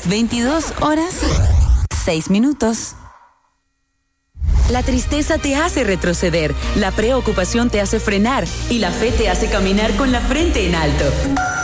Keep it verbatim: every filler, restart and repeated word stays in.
veintidós horas, seis minutos. La tristeza te hace retroceder, la preocupación te hace frenar y la fe te hace caminar con la frente en alto.